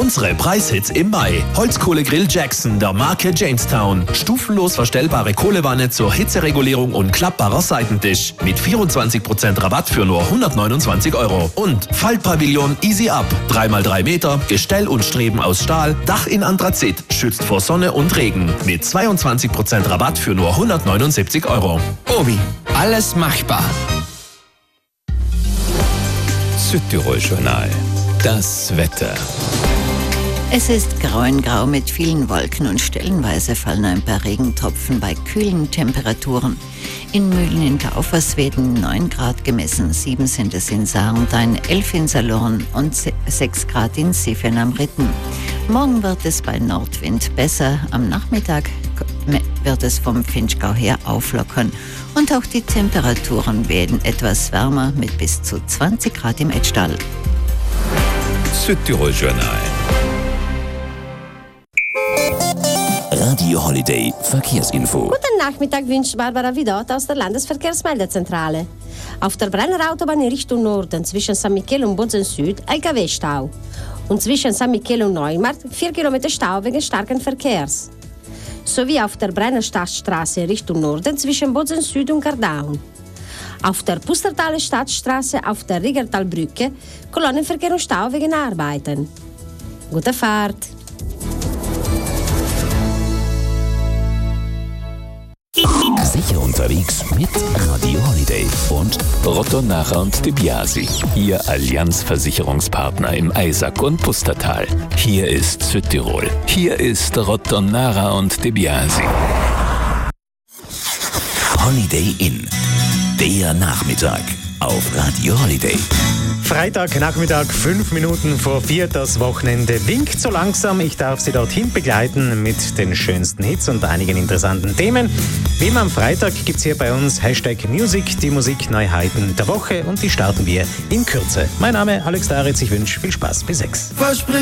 Unsere Preishits im Mai. Holzkohlegrill Jackson der Marke Jamestown. Stufenlos verstellbare Kohlewanne zur Hitzeregulierung und klappbarer Seitentisch. Mit 24% Rabatt für nur 129 €. Und Faltpavillon Easy Up. 3x3 Meter, Gestell und Streben aus Stahl, Dach in Anthrazit, schützt vor Sonne und Regen. Mit 22% Rabatt für nur 179 €. Obi, alles machbar. Südtirol-Journal. Das Wetter. Es ist grau mit vielen Wolken und stellenweise fallen ein paar Regentropfen bei kühlen Temperaturen. In Mühlen in Taufersweden 9 Grad gemessen, 7 sind es in Sarntein, 11 in Salurn und 6 Grad in Sifjen am Ritten. Morgen wird es bei Nordwind besser, am Nachmittag wird es vom Finchgau her auflockern und auch die Temperaturen werden etwas wärmer mit bis zu 20 Grad im Etschtal. Südtirol-Journal. Radio Holiday Verkehrsinfo. Guten Nachmittag wünscht Barbara Vidot aus der Landesverkehrsmeldezentrale. Auf der Brenner Autobahn in Richtung Norden zwischen San Michele und Bozen Süd LKW-Stau. Und zwischen San Michele und Neumarkt 4 Kilometer Stau wegen starken Verkehrs. Sowie auf der Brenner Stadtstraße in Richtung Norden zwischen Bozen Süd und Gardaun. Auf der Pustertaler Stadtstraße auf der Riegertalbrücke Kolonnenverkehr und Stau wegen Arbeiten. Gute Fahrt! Sicher unterwegs mit Radio Holiday und Rotto-Nacher und De Biasi. Ihr Allianz-Versicherungspartner im Eisack und Pustertal. Hier ist Südtirol. Hier ist Rotto-Nacher und De Biasi. Holiday Inn. Der Nachmittag auf Radio Holiday. Freitagnachmittag, 5 Minuten vor 4, das Wochenende winkt so langsam. Ich darf Sie dorthin begleiten mit den schönsten Hits und einigen interessanten Themen. Wie immer am Freitag gibt es hier bei uns #Music, die Musikneuheiten der Woche und die starten wir in Kürze. Mein Name Alex Daritz, ich wünsche viel Spaß bis 6.